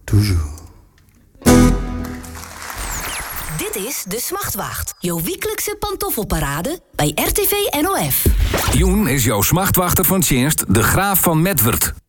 toujours. Dit is De Smachtwacht, jouw wekelijkse pantoffelparade bij RTV NOF. Joen is jouw smachtwachter van Tjinst, de Graaf van Medwerd.